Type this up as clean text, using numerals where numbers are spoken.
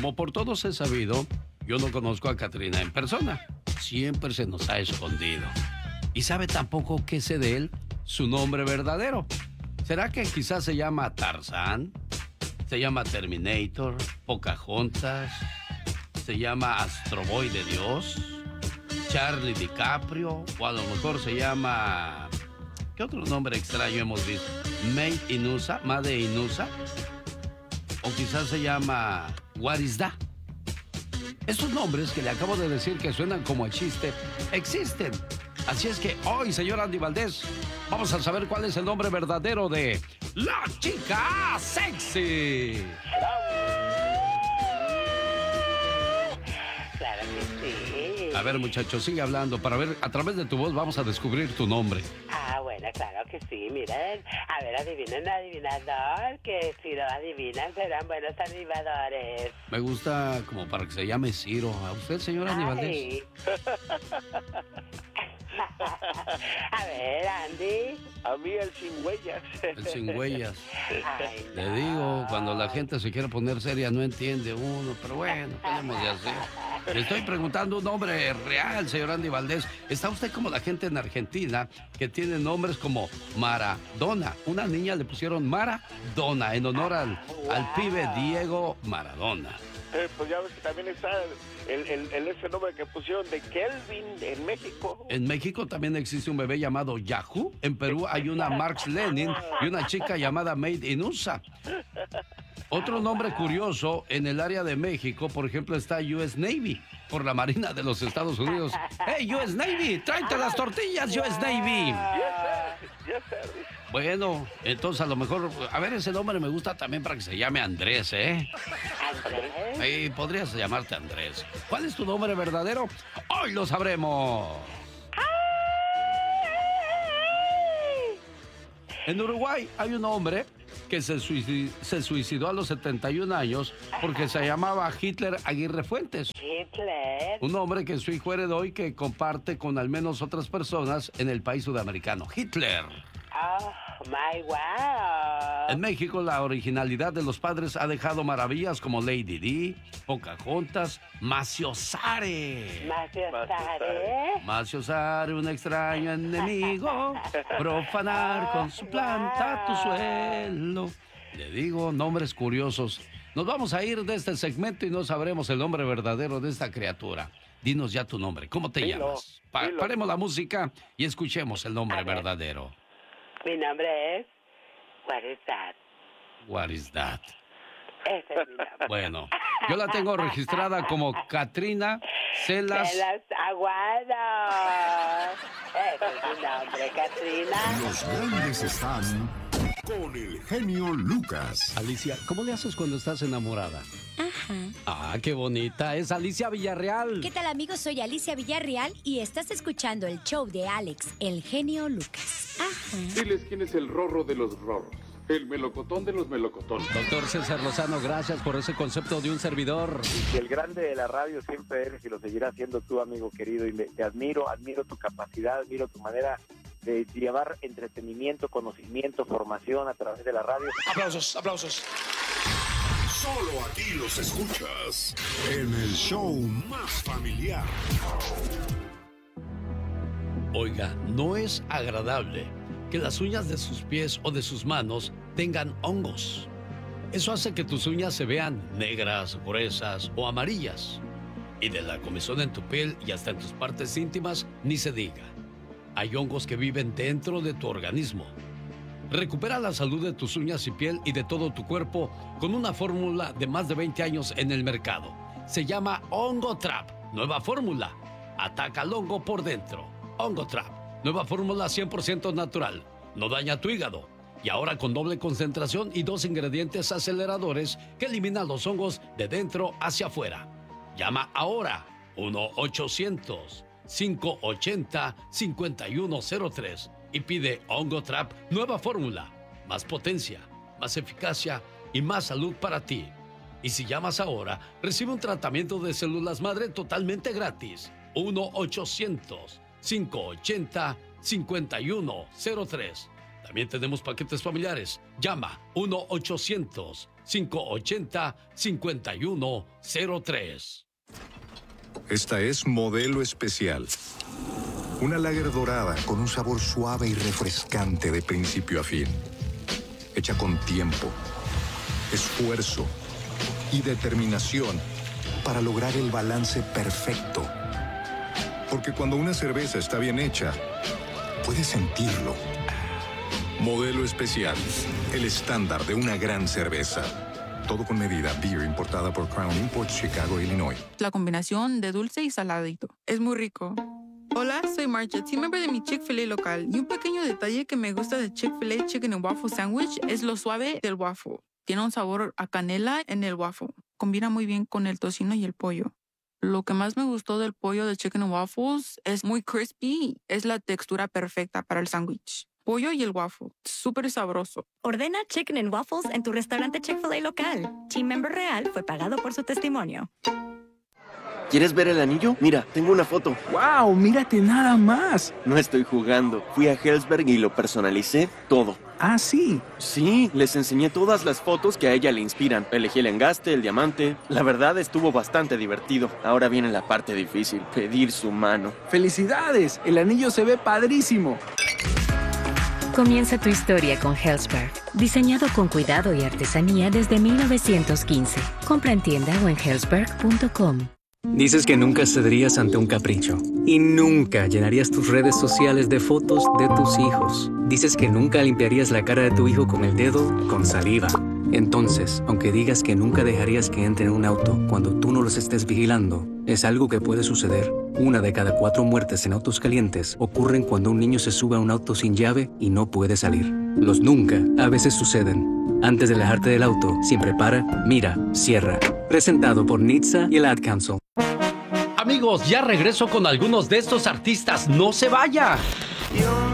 como por todos he sabido, yo no conozco a Katrina en persona. Siempre se nos ha escondido. Y sabe tampoco qué sé de él, su nombre verdadero. ¿Será que quizás se llama Tarzán? ¿Se llama Terminator? ¿Pocahontas? ¿Se llama Astro Boy de Dios? ¿Charlie DiCaprio? O a lo mejor se llama... ¿Qué otro nombre extraño hemos visto? ¿Made in USA? ¿Made in USA? O quizás se llama What is that? Estos nombres que le acabo de decir que suenan como a chiste, existen. Así es que hoy, señor Andy Valdés, vamos a saber cuál es el nombre verdadero de la chica sexy. Claro que sí. A ver, muchachos, sigue hablando. Para ver, a través de tu voz vamos a descubrir tu nombre. Bueno, claro que sí, miren. A ver, adivinen, adivinador, que si lo adivinan serán buenos animadores. Me gusta como para que se llame Ciro. ¿A usted, señor Andy Valdés? A ver, Andy. A mí el sin huellas. El sin huellas. Ay, Le digo, cuando la gente se quiere poner seria no entiende uno, pero bueno, ¿qué debemos de hacer? Le estoy preguntando un nombre real, señor Andy Valdés. ¿Está usted como la gente en Argentina que tiene nombres como Maradona? Una niña le pusieron Maradona en honor al pibe Diego Maradona. Pues ya ves que también está ese nombre que pusieron de Kelvin en México. En México también existe un bebé llamado Yahoo. En Perú hay una Marx Lenin y una chica llamada Made in USA. Otro nombre curioso, en el área de México, por ejemplo, está US Navy, por la Marina de los Estados Unidos. ¡Hey, US Navy! ¡Tráete las tortillas, US Navy! Yes, sir. Bueno, entonces a lo mejor, a ver, ese nombre me gusta también para que se llame Andrés, ¿eh? ¿Andrés? Ahí podrías llamarte Andrés. ¿Cuál es tu nombre verdadero? ¡Hoy lo sabremos! En Uruguay hay un hombre que se suicidó a los 71 años porque se llamaba Hitler Aguirre Fuentes. Hitler. Un hombre que su hijo heredó y que comparte con al menos otras personas en el país sudamericano. Hitler. Oh, my wow. En México, la originalidad de los padres ha dejado maravillas como Lady Di, Pocahontas, Macio Sare. Macio Sare, un extraño enemigo, profanar con su planta tu suelo. Le digo, nombres curiosos. Nos vamos a ir de este segmento y no sabremos el nombre verdadero de esta criatura. Dinos ya tu nombre. ¿Cómo te llamas? Paremos la música y escuchemos el nombre verdadero. Mi nombre es... What is that? What is that? Ese es mi nombre. Bueno, yo la tengo registrada como Katrina Celas Aguado. Ese es mi nombre, Katrina. Los grandes están con el genio Lucas. Alicia, ¿cómo le haces cuando estás enamorada? Ajá. Ah, qué bonita. Es Alicia Villarreal. ¿Qué tal, amigos? Soy Alicia Villarreal y estás escuchando el show de Alex, el genio Lucas. Ajá. Diles quién es el rorro de los rorros. El melocotón de los melocotones. Doctor César Lozano, gracias por ese concepto de un servidor. Y el grande de la radio siempre eres y lo seguirás siendo tú, amigo querido. Y te admiro tu capacidad, admiro tu manera de llevar entretenimiento, conocimiento, formación a través de la radio. Aplausos, aplausos. Solo aquí los escuchas en el show más familiar. Oiga, no es agradable que las uñas de sus pies o de sus manos tengan hongos. Eso hace que tus uñas se vean negras, gruesas o amarillas. Y de la comezón en tu piel y hasta en tus partes íntimas, ni se diga. Hay hongos que viven dentro de tu organismo. Recupera la salud de tus uñas y piel y de todo tu cuerpo con una fórmula de más de 20 años en el mercado. Se llama Hongo Trap. Nueva fórmula. Ataca al hongo por dentro. Hongo Trap. Nueva fórmula 100% natural. No daña tu hígado. Y ahora con doble concentración y 2 ingredientes aceleradores que eliminan los hongos de dentro hacia afuera. Llama ahora 1-800-580-5103 y pide Hongo Trap Nueva fórmula. Más potencia, más eficacia y más salud para ti. Y si llamas ahora, recibe un tratamiento de células madre totalmente gratis. 1-800-580-5103. También tenemos paquetes familiares. Llama 1-800 580-5103. Esta es Modelo Especial. Una lager dorada con un sabor suave y refrescante de principio a fin. Hecha con tiempo, esfuerzo y determinación para lograr el balance perfecto. Porque cuando una cerveza está bien hecha, puedes sentirlo. Modelo Especial, el estándar de una gran cerveza. Todo con medida. Beer importada por Crown Imports, Chicago, Illinois. La combinación de dulce y saladito. Es muy rico. Hola, soy Marcha, team member de mi Chick-fil-A local. Y un pequeño detalle que me gusta de Chick-fil-A Chicken and Waffle Sandwich es lo suave del waffle. Tiene un sabor a canela en el waffle. Combina muy bien con el tocino y el pollo. Lo que más me gustó del pollo de Chicken and Waffles es muy crispy. Es la textura perfecta para el sándwich. Pollo y el waffle. Súper sabroso. Ordena Chicken and Waffles en tu restaurante Chick-fil-A local. Team member real fue pagado por su testimonio. ¿Quieres ver el anillo? Mira, tengo una foto. ¡Wow! ¡Mírate nada más! No estoy jugando. Fui a Helzberg y lo personalicé todo. ¿Ah, sí? Sí, les enseñé todas las fotos que a ella le inspiran. Elegí el engaste, el diamante. La verdad estuvo bastante divertido. Ahora viene la parte difícil, pedir su mano. ¡Felicidades! El anillo se ve padrísimo. Comienza tu historia con Helzberg. Diseñado con cuidado y artesanía desde 1915. Compra en tienda o en helzberg.com. Dices que nunca cederías ante un capricho y nunca llenarías tus redes sociales de fotos de tus hijos. Dices que nunca limpiarías la cara de tu hijo con el dedo con saliva. Entonces, aunque digas que nunca dejarías que entre en un auto cuando tú no los estés vigilando, es algo que puede suceder. 1 de cada 4 muertes en autos calientes ocurren cuando un niño se sube a un auto sin llave y no puede salir. Los nunca a veces suceden. Antes de alejarte del auto, siempre para, mira, cierra. Presentado por NHTSA y el Ad Council. Amigos, ya regreso con algunos de estos artistas. ¡No se vaya!